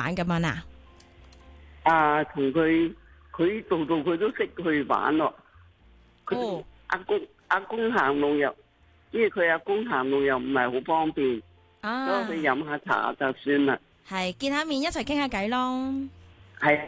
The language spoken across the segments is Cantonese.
玩咁樣啊？ 同佢度佢都識去玩咯。佢阿公行路又，因為佢阿公行路又唔係好方便，所以去飲下茶就算啦。 係見下面一齊傾下偈咯。 係。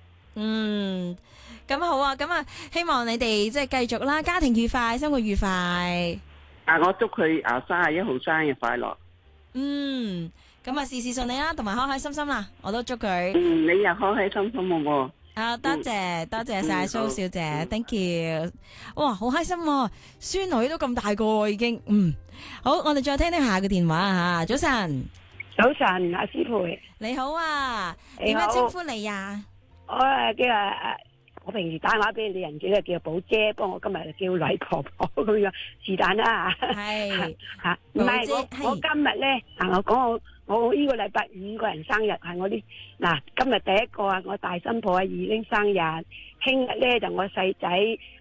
咁好啊，咁啊，希望你哋即係繼續啦，家庭愉快，生活愉快。 我祝佢31號生日快樂。 咁啊，事事順利啦，同埋開開心心啦，我都祝佢。 你又開開心心好喎。 多謝晒蘇小姐，thank you。哇，好開心喎，孫女都咁大個已經。好，我哋再聽聽下個電話吓。早晨， 早晨，阿師培， 你好啊，點樣稱呼你呀？ 我平時打電話俾你人哋叫寶姐，不過我今日就叫女婆婆咁樣，是但啦吓。 係吓，唔係我今日咧，我講我呢個禮拜5個人生日，係我啲今日第一個我大新抱二玲生日，聽日咧就我細仔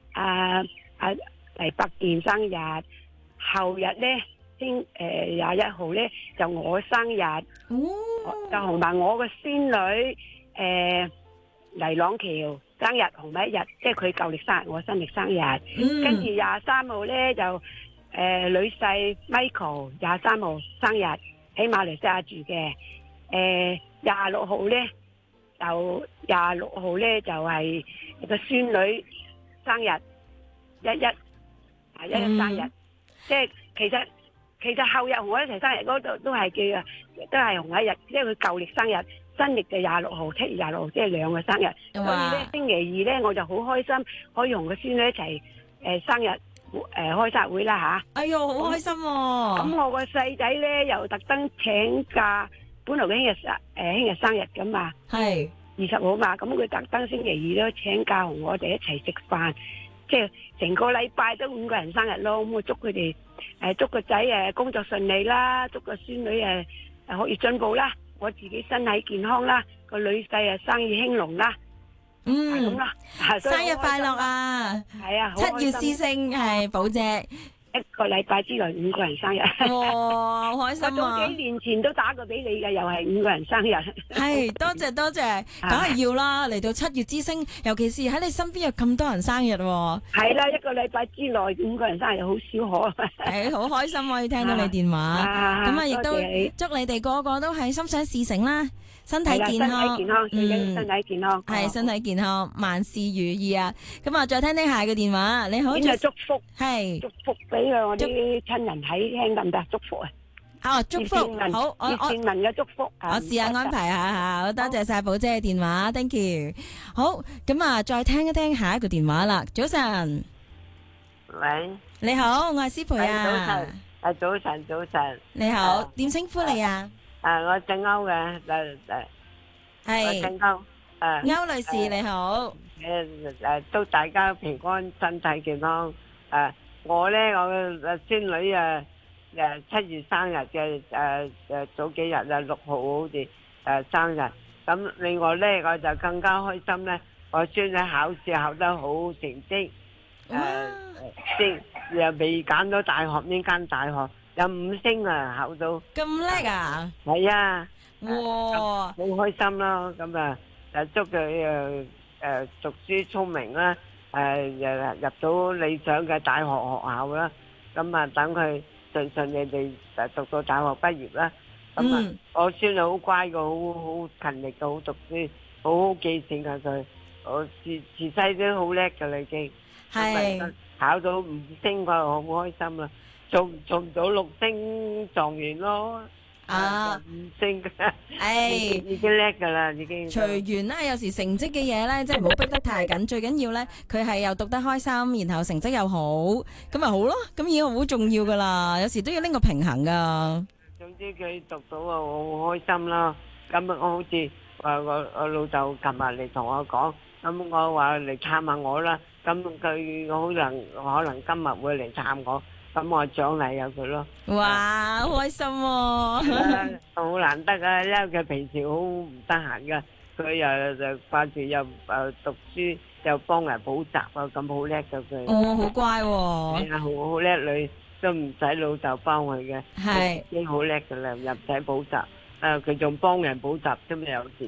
黎伯健生日，後日咧21號咧就我生日，就同埋我個孫女黎朗橋生日同埋一日，即係佢舊曆生日，我新曆生日。跟住23號咧就女婿 Michael 23號生日，喺馬來西亞住嘅。26號咧就係個孫女生日，11生日。即係其實後日同我一齊生日嗰度都係同一日，因為佢舊曆生日。新曆就26號，7月26號，即係2個生日。所以咧，星期二咧我就好開心，可以同個孫女一齊生日開生日會啦吓。 哎喲，好開心喎！ 咁我個細仔咧又特登請假，本來佢聽日生日噶嘛，係20號嘛，咁佢特登星期二都請假同我哋一齊食飯，即係成個禮拜都5個人生日咯。咁我祝佢哋祝個仔工作順利啦，祝個孫女可以進步啦。我自己身體健康啦，個女婿生意興隆啦，係咁啦。 生日快樂啊！ 係啊 ，7月之星係寶姐， 一個禮拜之內5個人生日。 哇，好開心啊！ 我早幾年前都打過俾你嘅，又係5個人生日。 係，多謝，梗係要啦！嚟到7月之星，尤其是喺你身邊有咁多人生日喎。 係啦，一個禮拜之內5個人生日好少可。 係，好開心可以聽到你電話。咁啊，亦都祝你哋個個都係心想事成啦，身體健康， 最緊要身體健康。 係身體健康，萬事如意啊！咁啊，再聽下個電話。你好， 祝福係祝福俾我啲親人睇聽得唔得？祝福啊！ 祝福好，我善文嘅祝福， 我試下安排下。好多謝晒寶姐嘅電話 ，thank you。好，咁啊，再聽一聽下一個電話啦。早晨， 喂， 你好，我係師培啊。 早晨。 你好，點稱呼你啊？ 我姓歐嘅， 係姓歐。 歐女士你好。 祝大家平安，身體健康。我咧，我嘅孫女7月生日嘅，早幾日6號好似生日。咁另外咧，我就更加開心咧，我孫女考試考得好成績，又未揀到大學，呢間大學有5星啊，考到咁叻啊！ 係啊， 哇， 好開心咯！咁啊，祝佢讀書聰明啦，入到理想嘅大學學校啦。咁啊，等佢順利讀到大學畢業啦。咁啊，我孫女好乖嘅，好勤力嘅，好讀書，好記性嘅佢。我自細都好叻嘅啦，已經係考到5星，我好開心啦。做唔到6星狀元咯。5星已經叻噶啦，已經隨緣啦。有時成績嘅嘢咧，即係唔好逼得太緊，最緊要咧佢係又讀得開心，然後成績又好，咁咪好咯。咁已經好重要噶啦，有時都要拎個平衡噶。 總之佢讀到啊，我好開心啦。咁我好似我老豆琴日嚟同我講，咁我話嚟探下我啦。咁佢可能今日會嚟探我。咁我獎勵下佢咯。 哇，好開心喎！ 好難得啊，因為佢平時好唔得閒噶，佢又掛住又讀書，又幫人補習啊，咁好叻噶佢。 哦，好乖喎。 係啊，好叻女，都唔使老豆幫佢嘅， 係已經好叻噶啦，又唔使補習。佢仲幫人補習添，有時